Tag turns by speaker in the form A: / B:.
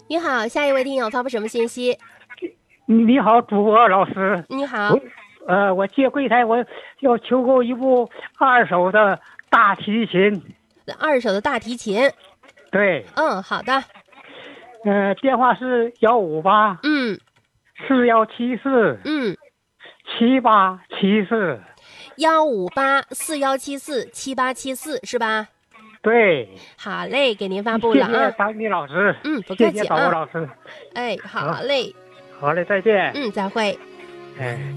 A: 你好，下一位听友发布什么信息？
B: 你好，主播老师。
A: 你好，
B: 我接柜台，我要求购一部二手的大提琴。
A: 二手的大提琴。
B: 对，
A: 好的。
B: 电话是15841747874。
A: 15841747874是吧？
B: 对，
A: 好嘞，给您发布了啊。
B: 谢谢张丽老师。
A: 不客气啊。
B: 谢谢导播老师。
A: 好嘞。
B: 好嘞，再见。
A: 再会。
B: 哎。